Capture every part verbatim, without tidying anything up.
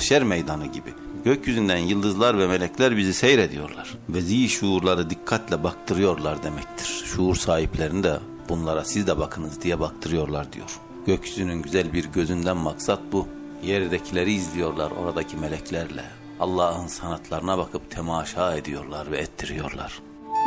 mahşer meydanı gibi. Gökyüzünden yıldızlar ve melekler bizi seyrediyorlar ve zi şuurları dikkatle baktırıyorlar demektir. Şuur sahiplerini de bunlara siz de bakınız diye baktırıyorlar diyor. Gökyüzünün güzel bir gözünden maksat bu. Yerdekileri izliyorlar oradaki meleklerle. Allah'ın sanatlarına bakıp temaşa ediyorlar ve ettiriyorlar.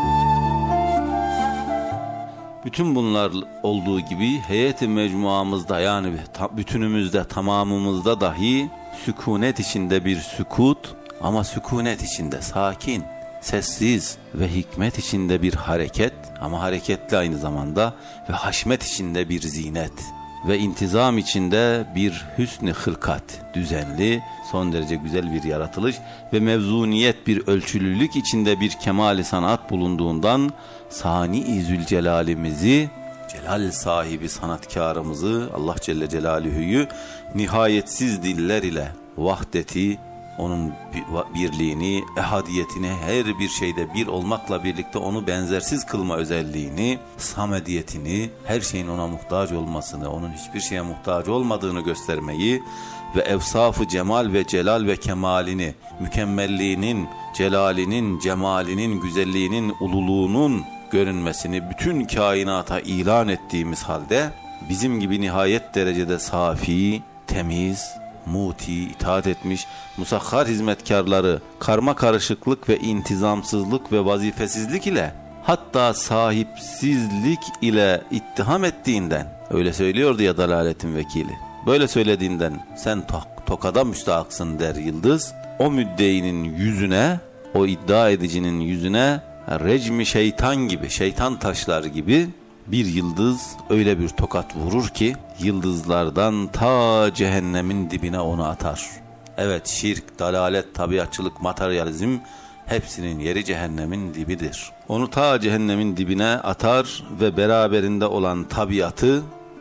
Bütün bunlar olduğu gibi heyet-i mecmuamızda, yani bütünümüzde, tamamımızda dahi sükunet içinde bir sükut, ama sükunet içinde sakin, sessiz ve hikmet içinde bir hareket, ama hareketli aynı zamanda, ve haşmet içinde bir zinet ve intizam içinde bir hüsn-i hırkat, düzenli, son derece güzel bir yaratılış ve mevzuniyet, bir ölçülülük içinde bir kemal-i sanat bulunduğundan Sani-i Zülcelal'imizi, celal sahibi sanatkarımızı Allah Celle Celaluhu'yu nihayetsiz diller ile vahdeti, onun birliğini, ehadiyetini, her bir şeyde bir olmakla birlikte onu benzersiz kılma özelliğini, samediyetini, her şeyin ona muhtaç olmasını, onun hiçbir şeye muhtaç olmadığını göstermeyi ve evsaf-ı cemal ve celal ve kemalini, mükemmelliğinin, celalinin, cemalinin, güzelliğinin, ululuğunun görünmesini bütün kainata ilan ettiğimiz halde bizim gibi nihayet derecede safi, temiz, muti, itaat etmiş, musakhar hizmetkarları karma karışıklık ve intizamsızlık ve vazifesizlik ile, hatta sahipsizlik ile ittiham ettiğinden, öyle söylüyordu ya dalaletin vekili, böyle söylediğinden sen to- tokada müstahaksın der yıldız, o müddeinin yüzüne, o iddia edicinin yüzüne recmi şeytan gibi, şeytan taşlar gibi bir yıldız öyle bir tokat vurur ki yıldızlardan ta cehennemin dibine onu atar. Evet, şirk, dalalet, tabiatçılık, materyalizm hepsinin yeri cehennemin dibidir. Onu ta cehennemin dibine atar ve beraberinde olan tabiatı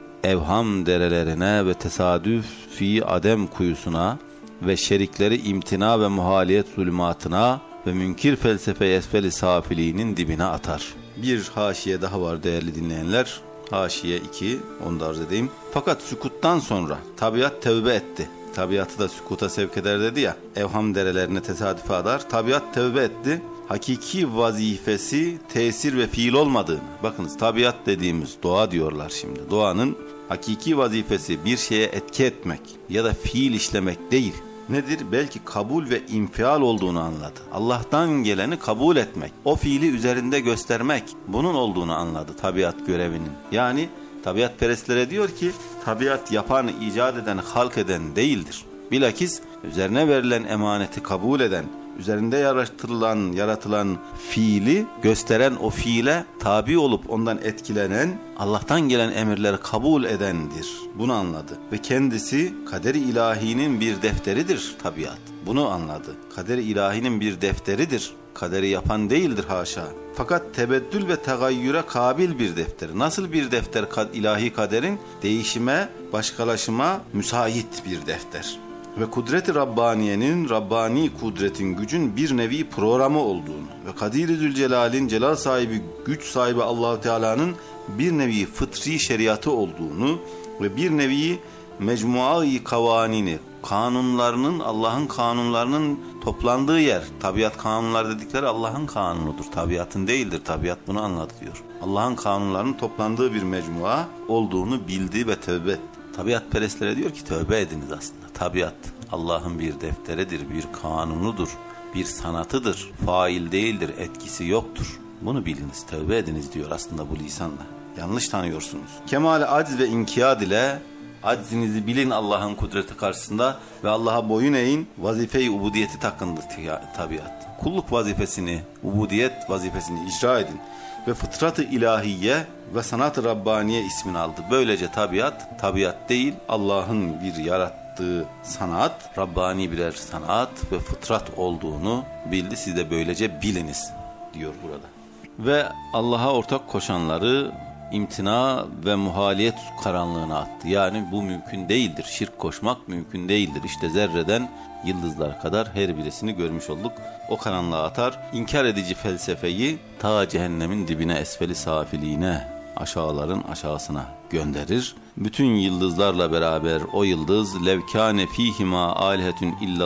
evham derelerine ve tesadüf fi adem kuyusuna ve şerikleri imtina ve muhaliyet zulümatına ve münkir felsefe esfel-i safiliğinin dibine atar. Bir haşiye daha var değerli dinleyenler. Haşiye iki, onu da arz edeyim. Fakat sükuttan sonra tabiat tevbe etti. Tabiatı da sükuta sevk eder dedi ya. Evham derelerine tesadüfe adar. Tabiat tevbe etti. Hakiki vazifesi tesir ve fiil olmadığını. Bakınız, tabiat dediğimiz doğa diyorlar şimdi. Doğanın hakiki vazifesi bir şeye etki etmek ya da fiil işlemek değil. Nedir? Belki kabul ve infial olduğunu anladı. Allah'tan geleni kabul etmek, o fiili üzerinde göstermek, bunun olduğunu anladı tabiat görevinin. Yani tabiatperestlere diyor ki, tabiat yapan, icat eden, halk eden değildir. Bilakis üzerine verilen emaneti kabul eden, üzerinde yaratılan, yaratılan fiili gösteren, o fiile tabi olup ondan etkilenen, Allah'tan gelen emirleri kabul edendir. Bunu anladı. Ve kendisi kader-i ilahinin bir defteridir tabiat. Bunu anladı. Kader-i ilahinin bir defteridir. Kaderi yapan değildir haşa. Fakat tebeddül ve tegayyüre kabil bir defter. Nasıl bir defter ilahi kaderin? Değişime, başkalaşıma müsait bir defter. Ve kudret-i Rabbaniye'nin, Rabbani kudretin, gücün bir nevi programı olduğunu ve Kadir-i Zülcelal'in, celal sahibi, güç sahibi Allah-u Teala'nın bir nevi fıtri şeriatı olduğunu ve bir nevi mecmua-i kavanini, kanunlarının, Allah'ın kanunlarının toplandığı yer. Tabiat kanunlar dedikleri Allah'ın kanunudur, tabiatın değildir. Tabiat bunu anladı diyor. Allah'ın kanunlarının toplandığı bir mecmua olduğunu bildi ve tövbe etti. Tabiatperestlere diyor ki tövbe ediniz aslında. Tabiat Allah'ın bir defteridir, bir kanunudur, bir sanatıdır. Fail değildir, etkisi yoktur. Bunu biliniz, tövbe ediniz diyor aslında bu lisanla. Yanlış tanıyorsunuz. Kemal-i aciz ve inkiyat ile aczinizi bilin Allah'ın kudreti karşısında ve Allah'a boyun eğin, vazife-i ubudiyeti takındır tabiat. Kulluk vazifesini, ubudiyet vazifesini icra edin ve fıtrat-ı ilahiye ve sanat-ı Rabbaniye ismini aldı. Böylece tabiat, tabiat değil, Allah'ın bir yarattığı sanat, Rabbani birer sanat ve fıtrat olduğunu bildi. Siz de böylece biliniz diyor burada. Ve Allah'a ortak koşanları imtina ve muhaliyet karanlığına attı. Yani bu mümkün değildir. Şirk koşmak mümkün değildir. İşte zerreden yıldızlar kadar her birisini görmüş olduk. O karanlığa atar. İnkar edici felsefeyi ta cehennemin dibine, esfeli safiliğine, aşağıların aşağısına gönderir. Bütün yıldızlarla beraber o yıldız levkâne fîhimâ âlihetün illa